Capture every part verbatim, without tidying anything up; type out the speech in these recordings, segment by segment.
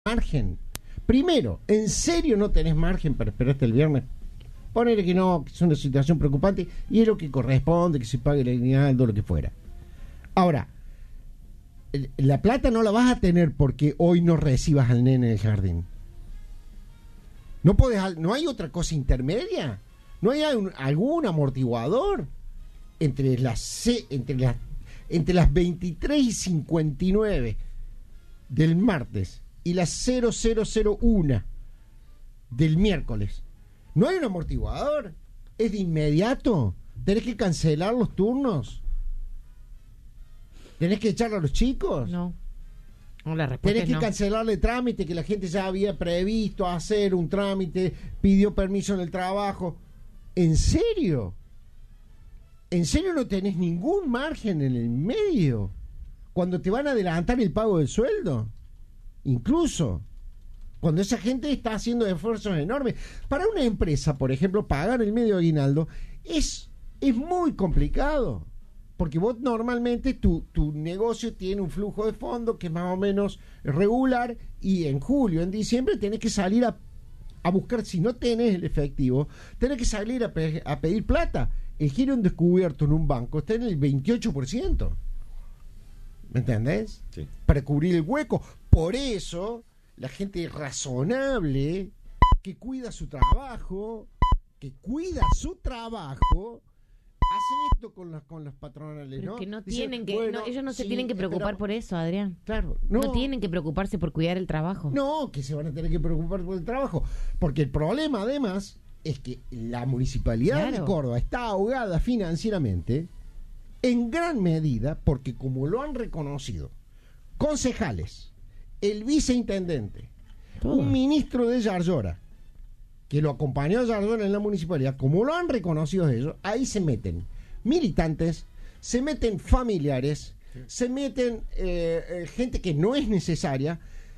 margen. Primero, ¿en serio no tenés margen para esperarte el viernes? Ponele que no, que es una situación preocupante y es lo que corresponde, que se pague el aguinaldo, lo que fuera. Ahora, la plata no la vas a tener porque hoy no recibas al nene en el jardín. No podés, no hay otra cosa intermedia. No hay un, algún amortiguador entre las entre las entre las veintitrés y cincuenta y nueve del martes y las cero cero cero uno del miércoles. No hay un amortiguador. Es de inmediato. Tenés que cancelar los turnos. ¿Tenés que echarle a los chicos? No. No, la respuesta Tenés es que no. cancelarle trámite, que la gente ya había previsto hacer un trámite, pidió permiso en el trabajo. ¿En serio? ¿En serio no tenés ningún margen en el medio? Cuando te van a adelantar el pago del sueldo. Incluso. Cuando esa gente está haciendo esfuerzos enormes. Para una empresa, por ejemplo, pagar el medio aguinaldo es, es muy complicado. Porque vos normalmente tu, tu negocio tiene un flujo de fondo que es más o menos regular y en julio, en diciembre tenés que salir a, a buscar, si no tenés el efectivo, tenés que salir a, pe, a pedir plata. El giro en descubierto en un banco está en el veintiocho por ciento. ¿Me entendés? Sí. Para cubrir el hueco. Por eso, la gente razonable que cuida su trabajo, que cuida su trabajo... hace esto con las con las patronales, Pero ¿no? que no Dice, tienen que bueno, no, ellos no se sí, tienen que preocupar esperamos. por eso, Adrián. Claro, no, no tienen que preocuparse por cuidar el trabajo. No, que se van a tener que preocupar por el trabajo, porque el problema además es que la municipalidad Claro. de Córdoba está ahogada financieramente en gran medida porque como lo han reconocido concejales, el viceintendente, Todo. un ministro de Yarlora que lo acompañó a Yarlora en la municipalidad, como lo han reconocido ellos, ahí se meten militantes, se meten familiares, se meten eh, eh, gente que no es necesaria.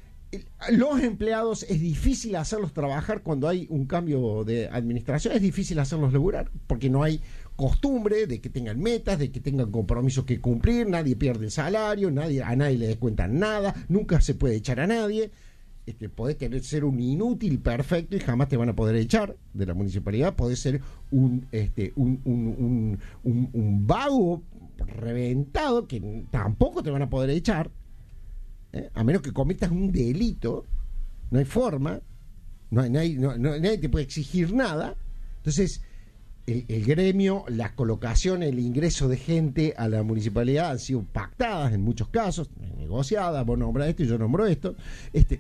Los empleados es difícil hacerlos trabajar cuando hay un cambio de administración, es difícil hacerlos laburar, porque no hay costumbre de que tengan metas, de que tengan compromisos que cumplir, nadie pierde el salario, nadie, a nadie le descuentan nada, nunca se puede echar a nadie. Este, podés tener, ser un inútil perfecto y jamás te van a poder echar de la municipalidad. Podés ser un, este, un, un, un, un, un vago reventado que tampoco te van a poder echar, ¿eh? A menos que cometas un delito. No hay forma, no hay, nadie, no, no, nadie te puede exigir nada. Entonces el, el gremio, la colocación, el ingreso de gente a la municipalidad han sido pactadas en muchos casos, negociadas. Vos nombras esto y yo nombro esto. Este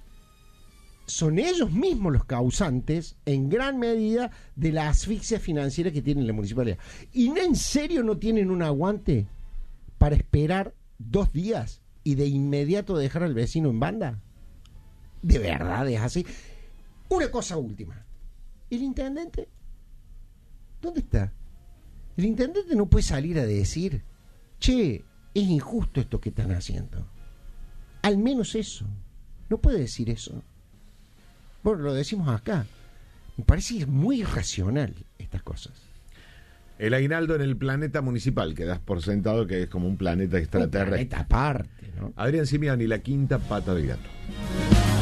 son ellos mismos los causantes en gran medida de la asfixia financiera que tiene la municipalidad. ¿Y no en serio no tienen un aguante para esperar dos días y de inmediato dejar al vecino en banda? ¿De verdad es así? Una cosa última. ¿El intendente? ¿Dónde está? El intendente no puede salir a decir, che, es injusto esto que están haciendo. Al menos eso. No puede decir eso. Bueno, lo decimos acá. Me parece que es muy irracional estas cosas. El aguinaldo en el planeta municipal, que das por sentado que es como un planeta extraterrestre. Un planeta aparte, ¿no? Adrián Simiani, la quinta pata del gato.